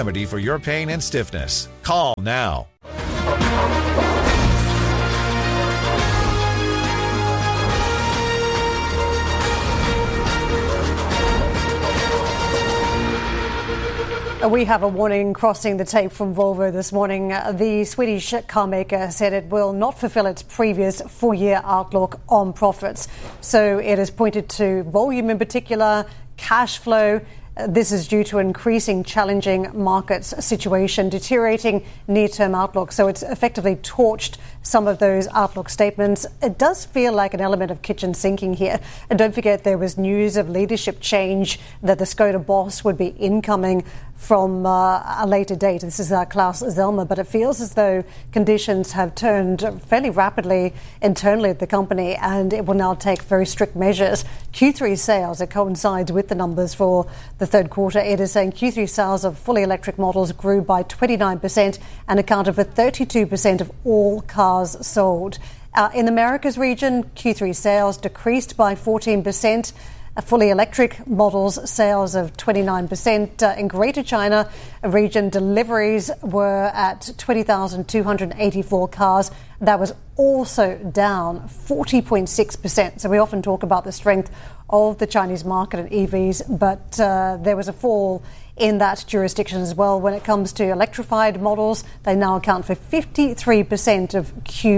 remedy for your pain and stiffness. Call now. We have a warning crossing the tape from Volvo this morning. The Swedish car maker said it will not fulfill its previous full-year outlook on profits. So it has pointed to volume in particular, cash flow. This is due to increasing challenging markets situation, deteriorating near-term outlook. So it's effectively torched some of those outlook statements. It does feel like an element of kitchen sinking here. And don't forget, there was news of leadership change, that the Skoda boss would be incoming from a later date. This is Klaus Zellmer, but it feels as though conditions have turned fairly rapidly internally at the company, and it will now take very strict measures. Q3 sales, it coincides with the numbers for the third quarter. It is saying Q3 sales of fully electric models grew by 29% and accounted for 32% of all cars sold. In the Americas region, Q3 sales decreased by 14%. Fully electric models sales of 29%. In Greater China region, deliveries were at 20,284 cars. That was also down 40.6%. So we often talk about the strength of the Chinese market and EVs, but there was a fall in that jurisdiction as well. When it comes to electrified models, they now account for 53% of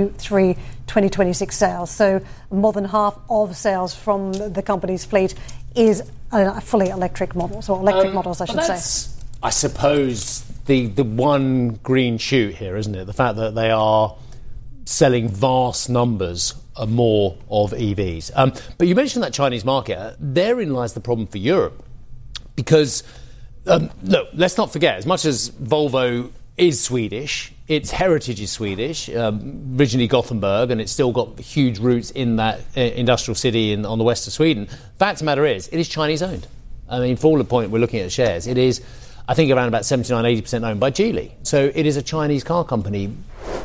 Q3 2026 sales. So more than half of sales from the company's fleet is fully electric models, or electric models, I should say. I suppose the one green shoot here, isn't it? The fact that they are selling vast numbers more of EVs. But you mentioned that Chinese market. Therein lies the problem for Europe. Because, look, let's not forget, as much as Volvo is Swedish, its heritage is Swedish, originally Gothenburg, and it's still got huge roots in that industrial city on the west of Sweden. Fact of the matter is, it is Chinese-owned. I mean, for all the point we're looking at shares, it is, I think, around about 79-80% owned by Geely. So it is a Chinese car company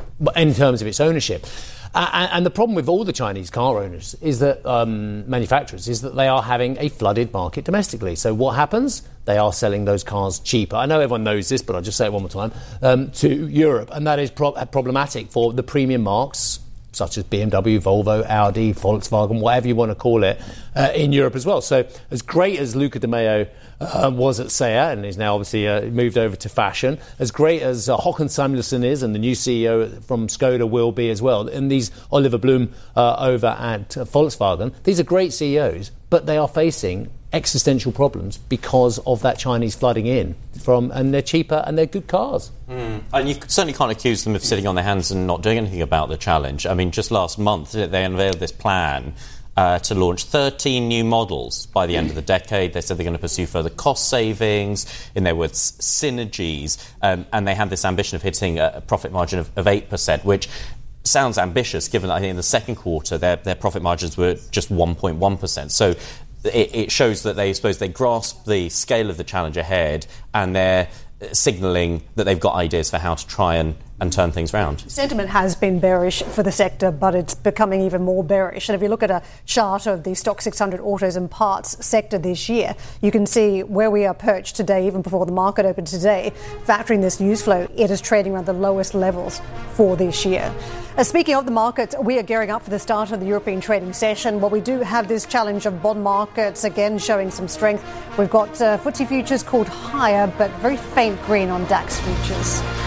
in terms of its ownership. And the problem with all the Chinese car owners is that manufacturers is that they are having a flooded market domestically. So what happens? They are selling those cars cheaper. I know everyone knows this, but I'll just say it one more time, to Europe. And that is problematic for the premium marques, such as BMW, Volvo, Audi, Volkswagen, whatever you want to call it, in Europe as well. So as great as Luca De Meo was at SEAT and is now obviously moved over to fashion, as great as Håkan Samuelsson is and the new CEO from Skoda will be as well, and these Oliver Bloom over at Volkswagen, these are great CEOs, but they are facing existential problems because of that Chinese flooding in and they're cheaper and they're good cars. And you certainly can't accuse them of sitting on their hands and not doing anything about the challenge. I mean, just last month they unveiled this plan to launch 13 new models by the end of the decade. They said they're going to pursue further cost savings, in their words, synergies, and they had this ambition of hitting a profit margin of 8%, which sounds ambitious given that I think in the second quarter their profit margins were just 1.1%. So it shows that they grasp the scale of the challenge ahead, and they're signalling that they've got ideas for how to try and turn things around. Sentiment has been bearish for the sector, but it's becoming even more bearish. And if you look at a chart of the Stock 600 autos and parts sector this year, you can see where we are perched today, even before the market opened today. Factoring this news flow, it is trading around the lowest levels for this year. Speaking of the markets, we are gearing up for the start of the European trading session. Well, we do have this challenge of bond markets again showing some strength. We've got FTSE futures called higher, but very faint green on DAX futures.